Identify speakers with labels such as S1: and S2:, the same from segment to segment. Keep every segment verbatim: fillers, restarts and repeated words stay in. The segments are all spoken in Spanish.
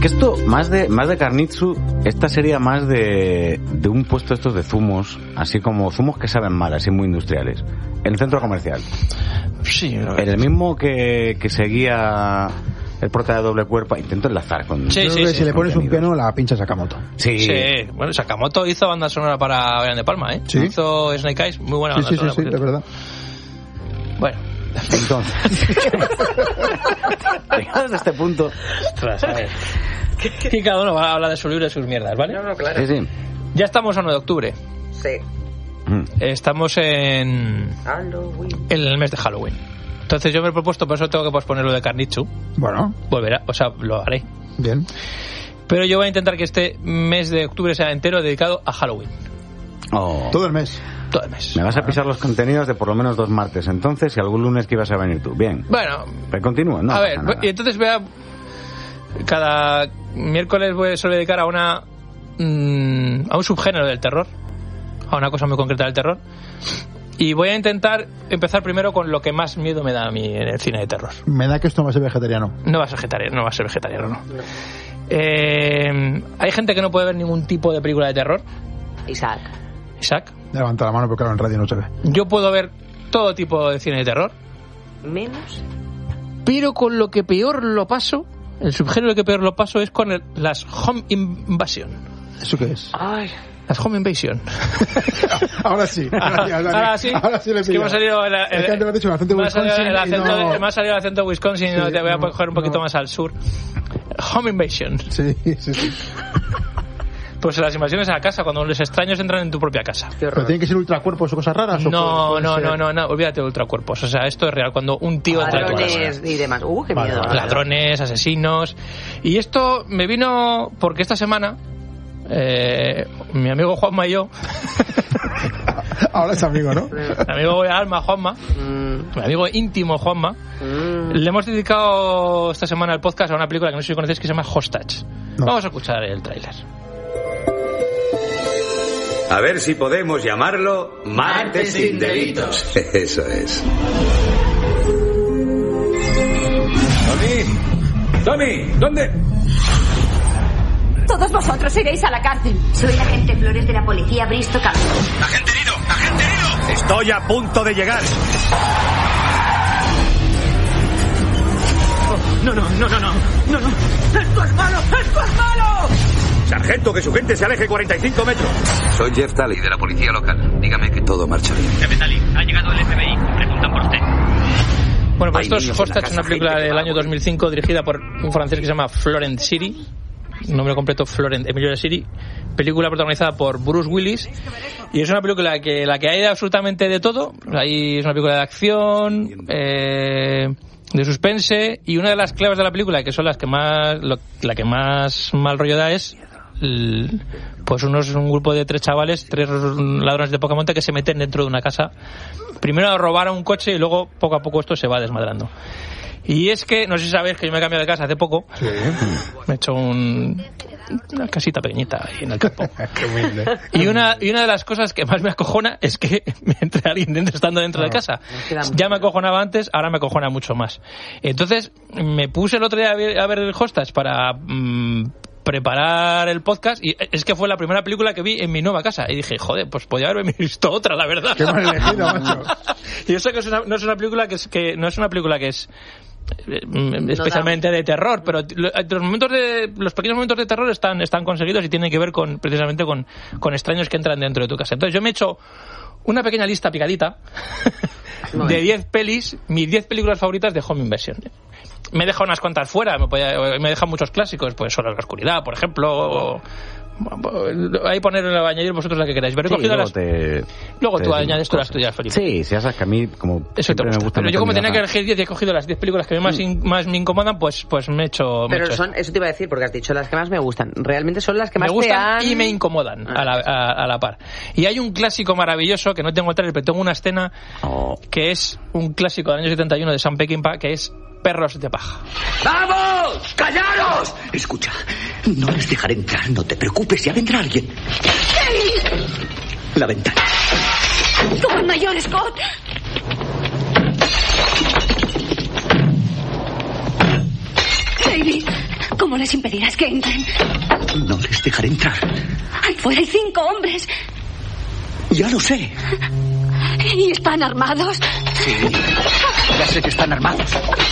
S1: que esto, más de más de Carnitsu, esta sería más de, de un puesto estos de zumos, así como zumos que saben mal, así muy industriales, en el centro comercial.
S2: Sí. No,
S1: en el mismo que, que seguía el prota de Doble Cuerpo, intento enlazar con...
S3: Sí, sí, sí, si le pones un piano, la pincha Sakamoto.
S1: Sí.
S2: Sí, bueno, Sakamoto hizo banda sonora para Brian De Palma, ¿eh?
S3: Sí.
S2: Hizo Snake Eyes, muy buena
S3: Sí,
S2: banda
S3: sí,
S2: sonora.
S3: sí, sí, es verdad.
S2: Bueno.
S1: Entonces, llegados a este punto...
S2: Ostras, a ver. Y cada uno va a hablar de su libro y de sus mierdas, ¿vale?
S4: No, no, claro.
S1: Sí, sí.
S2: Ya estamos a nueve de octubre.
S4: Sí.
S1: Mm.
S2: Estamos en...
S4: Halloween.
S2: en el mes de Halloween. Entonces yo me he propuesto, por eso tengo que posponer lo de Carnitsu.
S3: Bueno.
S2: Volverá, o sea, lo haré.
S3: Bien.
S2: Pero yo voy a intentar que este mes de octubre sea entero dedicado a Halloween.
S1: Oh.
S3: Todo el mes.
S2: Todo el mes.
S1: Me vas a pisar los contenidos de por lo menos dos martes, entonces, y algún lunes que ibas a venir tú. Bien.
S2: Bueno.
S1: Pero continúa, ¿no?
S2: A ver, y entonces voy a... Cada miércoles voy a solo dedicar a una... Mmm, a un subgénero del terror. A una cosa muy concreta del terror. Y voy a intentar empezar primero con lo que más miedo me da a mí en el cine de terror.
S3: Me da que esto va a ser vegetariano.
S2: No va a ser vegetariano, no va a ser vegetariano, no. Eh, hay gente que no puede ver ningún tipo de película de terror.
S4: Isaac.
S2: Isaac.
S3: Levanta la mano porque claro, en radio no se ve.
S2: Yo puedo ver todo tipo de cine de terror.
S4: Menos.
S2: Pero con lo que peor lo paso, el subgénero que peor lo paso es con el, las home invasion.
S3: ¿Eso qué es?
S4: Ay.
S2: Las home invasion.
S3: Ahora sí. Ahora sí.
S2: Ahora sí.
S3: Ahora sí le
S2: es que me ha salido el, el,
S3: es que antes me has dicho el acento
S2: me ha salido
S3: Wisconsin
S2: el acento,
S3: y no...
S2: de, me ha salido el acento Wisconsin
S3: Sí,
S2: y no, te voy a
S3: no,
S2: coger un poquito
S3: no.
S2: más al sur. Home invasion.
S3: Sí, sí, sí.
S2: Pues las invasiones a la casa, cuando los extraños entran en tu propia casa.
S3: ¿Pero tienen que ser ultracuerpos o cosas raras? ¿o
S2: No,
S3: puede
S2: no,
S3: ser?
S2: no, no, no, olvídate de ultracuerpos. O sea, esto es real. Cuando un tío entra en tu casa.
S4: Ladrones y demás. Uh, qué
S3: Vale,
S4: miedo.
S3: vale.
S2: Ladrones, asesinos. Y esto me vino porque esta semana eh, mi amigo Juanma y yo,
S3: Ahora es amigo, ¿no?
S2: mi amigo de alma Juanma,
S4: Mm,
S2: mi amigo íntimo Juanma,
S4: mm.
S2: le hemos dedicado esta semana el podcast a una película que no sé si conocéis que se llama Hostage.
S3: No.
S2: Vamos a escuchar el tráiler.
S5: A ver si podemos llamarlo Martes sin Delitos. Eso es. Tommy, Tommy, ¿dónde?
S6: Todos vosotros iréis a la cárcel.
S7: Soy la agente Flores de la policía Bristow Campbell.
S5: ¡Agente herido! ¡Agente herido! Estoy a punto de llegar.
S6: No, no, no, no, no. No, no. ¡Esto es malo! ¡Esto es malo!
S5: Sargento, que su gente se aleje cuarenta y cinco metros.
S8: Soy Jeff Talley, de la policía local. Dígame que todo marcha bien.
S9: Jefe Talley, ha llegado el F B I. Preguntan por usted.
S2: Bueno, pues
S5: Hay
S2: esto es
S5: niños en la
S2: Hostage,
S5: casa,
S2: una película
S5: gente que
S2: del
S5: va a
S2: año
S5: morir.
S2: dos mil cinco dirigida por un francés que se llama Florent Siri. Nombre completo Florent Emilio Siri. Película protagonizada por Bruce Willis. Y es una película que la que hay absolutamente de todo. Ahí es una película de acción, eh, de suspense, y una de las claves de la película, que son las que más lo, la que más mal rollo da, es l- pues unos un grupo de tres chavales, tres ladrones de poca monta que se meten dentro de una casa, primero a robar a un coche y luego poco a poco esto se va desmadrando. Y es que, no sé si sabéis que yo me he cambiado de casa hace poco.
S3: Sí.
S2: Me he hecho un, una casita pequeñita ahí en el campo.
S3: Qué humilde.
S2: Y una, y una de las cosas que más me acojona es que me entre alguien dentro, estando dentro de casa. Ya me acojonaba antes, ahora me acojona mucho más. Entonces, me puse el otro día a ver, a ver el Hostage para mmm, preparar el podcast, y es que fue la primera película que vi en mi nueva casa. Y dije, joder, pues podía haberme visto otra, la verdad.
S3: Qué mal elegido, macho.
S2: Y eso que es una, no es una película que es, que no es una película que es especialmente de terror, pero los momentos de los pequeños momentos de terror están están conseguidos y tienen que ver con precisamente con, con extraños que entran dentro de tu casa. Entonces yo me he hecho una pequeña lista picadita de diez pelis, mis diez películas favoritas de home invasion. Me he dejado unas cuantas fuera, me, podía, me he dejado muchos clásicos, pues Solos de la Oscuridad, por ejemplo, o, ahí poner añadir vosotros la que queráis. Pero he
S1: Sí,
S2: cogido
S1: luego
S2: las
S1: te,
S2: luego
S1: te
S2: tú
S1: decimos
S2: añades tú las
S1: cosas.
S2: tuyas, Felipe.
S1: Sí, si ya sabes que a mí como
S2: Eso te
S1: siempre
S2: gusta.
S1: me gusta
S2: Pero yo como
S1: meter mi
S2: tenía que
S1: baja.
S2: elegir diez y he cogido las diez películas que más, in, más me incomodan, pues pues me he hecho... me he
S4: Pero
S2: hecho
S4: son, eso te iba a decir, porque has dicho las que más me gustan. Realmente son las que
S2: me
S4: más
S2: gustan
S4: te han...
S2: y me incomodan
S4: Ah.
S2: a, la, a, a la par. Y hay un clásico maravilloso que no tengo el trailer, pero tengo una escena
S1: Oh.
S2: que es un clásico del año setenta y uno de Sam Peckinpah, que es Perros de paja.
S8: ¡Vamos! ¡Callaros! Escucha, no les dejaré entrar, no te preocupes, ya vendrá alguien. La ventana.
S6: ¡Como el mayor Scott!
S7: Baby,
S10: ¿Cómo les impedirás que entren?
S8: No les dejaré entrar.
S10: Ahí fuera hay cinco hombres.
S8: Ya lo sé.
S10: ¿Y están armados?
S8: Sí, ya sé que están armados.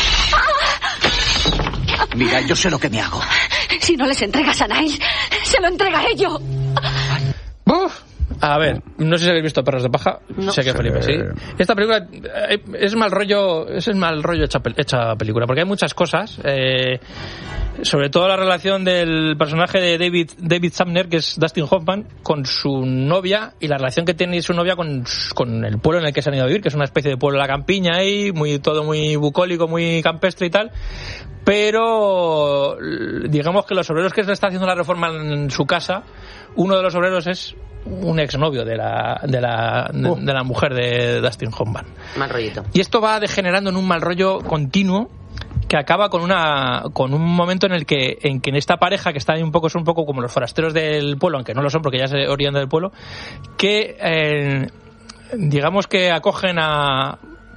S8: Mira, yo sé lo que me hago.
S10: Si no les entregas a Niles, se lo entregaré yo.
S2: Uf. A ver, no sé si habéis visto Perros de Paja.
S4: No.
S2: Sé que Felipe sí. Esta película eh, es mal rollo, es el mal rollo hecha, hecha película, porque hay muchas cosas. Eh, sobre todo la relación del personaje de David David Sumner, que es Dustin Hoffman, con su novia, y la relación que tiene su novia con, con el pueblo en el que se han ido a vivir, que es una especie de pueblo de la campiña ahí, muy, todo muy bucólico, muy campestre y tal. Pero digamos que los obreros que se le está haciendo la reforma en su casa, uno de los obreros es un exnovio de la de la de,
S3: oh.
S2: de la mujer de Dustin Hoffman.
S4: Mal rollito.
S2: Y esto va degenerando en un mal rollo continuo que acaba con una con un momento en el que en que en esta pareja que está ahí un poco, son un poco como los forasteros del pueblo, aunque no lo son porque ya se orientan del pueblo, que eh, digamos que acogen a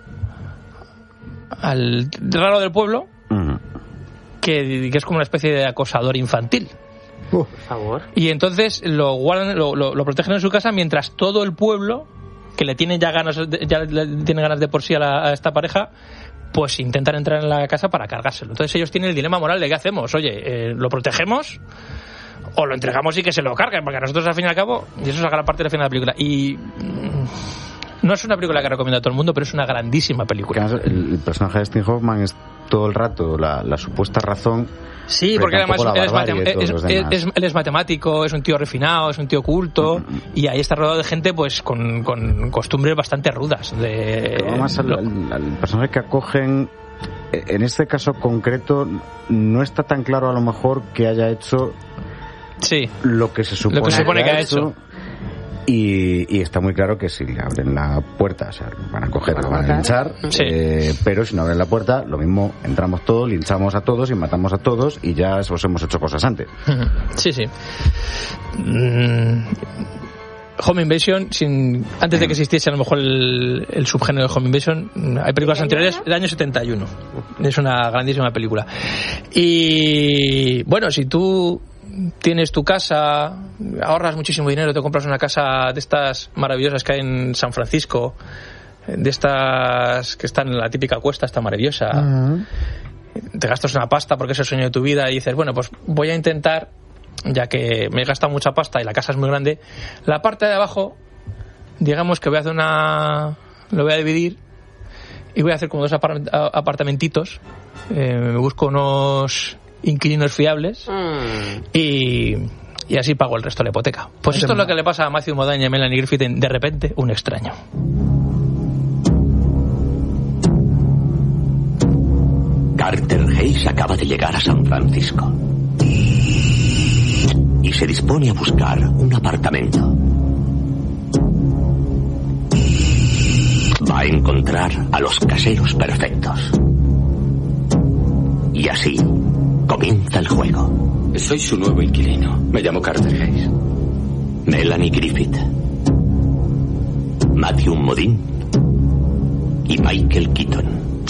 S2: al raro del pueblo, uh-huh. que, que es como una especie de acosador infantil.
S4: Uh, por favor.
S2: Y entonces lo guardan, lo, lo, lo protegen en su casa, mientras todo el pueblo, que le tiene ya ganas, ya le tiene ganas de por sí a, la, a esta pareja, pues intentan entrar en la casa para cargárselo. Entonces ellos tienen el dilema moral de qué hacemos. Oye, eh, ¿lo protegemos o lo entregamos y que se lo carguen? Porque a nosotros, al fin y al cabo, y eso es la gran parte del final de la película. Y no es una película que recomiendo a todo el mundo, pero es una grandísima película.
S1: El, el personaje de Dustin Hoffman es todo el rato la, la supuesta razón.
S2: Sí, porque además él es, matem- es, es, es, él es matemático, es un tío refinado, es un tío culto, mm-hmm. y ahí está rodeado de gente pues con, con costumbres bastante rudas. De...
S1: Además, al, al, al personaje que acogen, en este caso concreto, no está tan claro a lo mejor que haya hecho
S2: sí.
S1: lo que se supone,
S2: lo que, se supone que, que ha hecho. hecho.
S1: Y, y está muy claro que si le abren la puerta, o sea, van a coger, lo van a linchar,
S2: sí.
S1: eh, pero si no abren la puerta, lo mismo, entramos todos, linchamos a todos y matamos a todos y ya os hemos hecho cosas antes.
S2: Sí, sí. Mm, Home Invasion, sin, antes de que existiese a lo mejor el, el subgénero de Home Invasion, hay películas anteriores del año setenta y uno. Es una grandísima película. Y bueno, si tú tienes tu casa, ahorras muchísimo dinero, te compras una casa de estas maravillosas que hay en San Francisco, de estas que están en la típica cuesta, esta maravillosa, uh-huh. te gastas una pasta porque es el sueño de tu vida y dices, bueno, pues voy a intentar, ya que me he gastado mucha pasta y la casa es muy grande, la parte de abajo, digamos que voy a hacer una, lo voy a dividir y voy a hacer como dos apart- apartamentitos, eh, me busco unos inquilinos fiables mm. y, y así pago el resto de la hipoteca. Pues esto es lo que le pasa a Matthew Modine y a Melanie Griffith en De repente, un extraño.
S8: Carter Hayes acaba de llegar a San Francisco y se dispone a buscar un apartamento. Va a encontrar a los caseros perfectos. Y así comienza el juego.
S11: Soy su nuevo inquilino. Me llamo Carter Hayes.
S8: Melanie Griffith, Matthew Modine y Michael Keaton.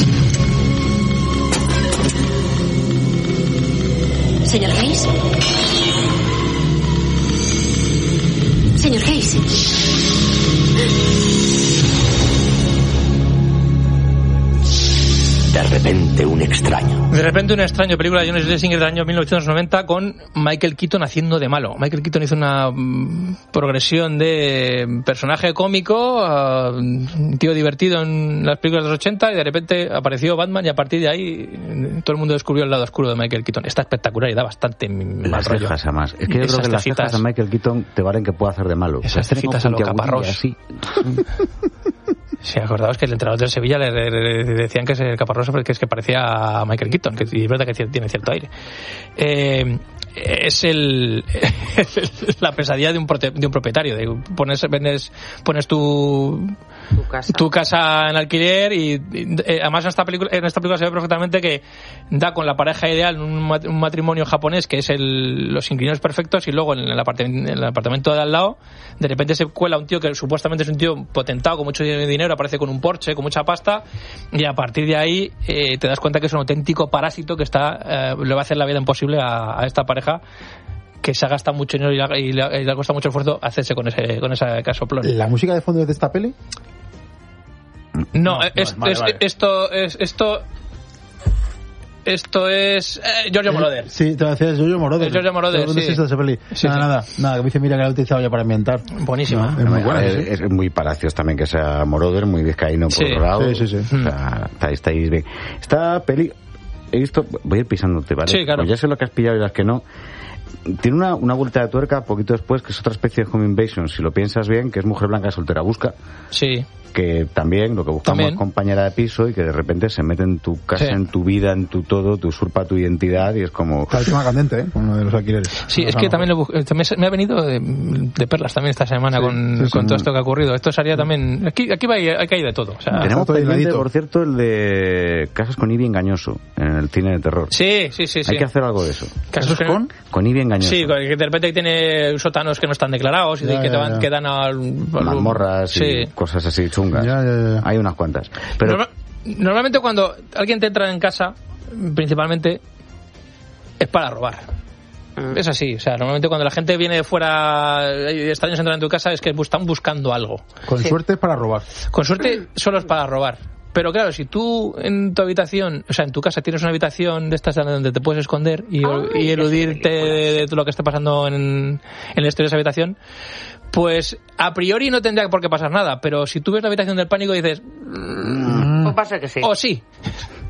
S10: Señor Hayes. Señor Hayes.
S8: De repente un extraño.
S2: De repente un extraño, película de John Schlesinger del año mil novecientos noventa con Michael Keaton haciendo de malo. Michael Keaton hizo una mm, progresión de personaje cómico, uh, un tío divertido en las películas de los ochenta y de repente apareció Batman y a partir de ahí todo el mundo descubrió el lado oscuro de Michael Keaton. Está espectacular y da bastante mal
S1: las
S2: rollo.
S1: Cejas, además. Es que yo
S2: Esas
S1: creo que las cejas de Michael Keaton te valen que pueda hacer de malo.
S2: Esas cejitas a lo Caparrós.
S1: Así.
S2: Sí, acordaos que el entrenador del Sevilla le, le, le decían que es el Caparrós, que es que parecía a Michael Keaton, que y es verdad que tiene cierto aire. Eh, es el la pesadilla de un, prote, de un propietario. De pones, vendes, pones tu,
S4: tu, casa.
S2: tu casa en alquiler y, y eh, además en esta película en esta película se ve perfectamente que da con la pareja ideal, un, un matrimonio japonés que es el, los inquilinos perfectos, y luego en el, apartamento, en el apartamento de al lado de repente se cuela un tío que supuestamente es un tío potentado con mucho dinero, aparece con un Porsche, con mucha pasta, y a partir de ahí eh, te das cuenta que es un auténtico parásito que está eh, le va a hacer la vida imposible a, a esta pareja, que se gasta mucho dinero y le, y le, y le cuesta mucho esfuerzo hacerse con ese con ese casoplón.
S3: ¿La música de fondo de esta peli?
S2: No,
S3: no
S2: es,
S3: vale,
S2: es,
S3: vale.
S2: esto es esto esto es eh, Giorgio Moroder.
S3: Sí, te decía, es Giorgio Moroder.
S2: Es Giorgio Moroder,
S3: ¿Dónde
S2: sí.
S3: es esta esa peli?
S2: Sí,
S3: nada,
S2: sí.
S3: nada, nada, que me dice, mira, que la he utilizado ya para ambientar.
S2: Buenísima.
S3: No, es muy buena.
S1: es,
S3: Sí.
S1: es muy Palacios también que sea Moroder, muy vizcaíno por
S2: Sí.
S1: otro lado.
S3: Sí, sí, sí.
S1: O sea, estáis, estáis bien. Esta peli, he visto, voy a ir pisándote, ¿vale?
S2: Sí, claro.
S1: Pues ya sé lo que has pillado y las que no. Tiene una, una vuelta de tuerca poquito después, que es otra especie de Home Invasion, si lo piensas bien, que es Mujer Blanca Soltera Busca.
S2: Sí.
S1: Que también lo que buscamos
S2: También.
S1: es compañera de piso y que de repente se mete en tu casa,
S2: Sí.
S1: en tu vida, en tu todo, te usurpa tu identidad y es como...
S3: Está el tema candente, ¿eh? Con lo de los alquileres.
S2: Sí,
S3: O
S2: es
S3: sea,
S2: que
S3: no.
S2: también, lo, también se- me ha venido de, de perlas también esta semana
S3: Sí,
S2: con,
S3: sí, sí.
S2: con todo esto que ha ocurrido. Esto sería también... Aquí, aquí, va, aquí hay de todo. O sea,
S1: Tenemos
S3: todo
S1: pendiente,
S3: hiladito.
S1: por cierto, el de Casas con Ivy Engañoso en el cine de terror.
S2: sí, sí, sí. sí.
S1: Hay que hacer algo de eso.
S2: Casos que-
S3: con?
S1: Con Ivy Engañoso.
S2: Sí, que de repente tiene sótanos que no están declarados y de
S3: Ya,
S2: que te
S3: ya,
S2: van,
S3: ya.
S2: que dan al... al-
S1: Mazmorras
S2: Sí.
S1: y cosas así chungas.
S3: Ya, ya, ya.
S1: Hay unas cuantas. Pero
S2: Norma- normalmente cuando alguien te entra en casa, principalmente, es para robar. Es así, o sea, normalmente cuando la gente viene de fuera, hay extraños entran en tu casa, es que están buscando algo.
S3: Con suerte es para robar.
S2: Con suerte solo es para robar. Pero claro, si tú en tu habitación, o sea, en tu casa tienes una habitación de estas donde te puedes esconder y,
S4: Ay,
S2: y eludirte
S4: esa película,
S2: de, de lo que esté pasando en, en el exterior de esa habitación, pues a priori no tendría por qué pasar nada. Pero si tú ves la habitación del pánico y dices,
S4: Pues pasa que sí.
S2: o sí,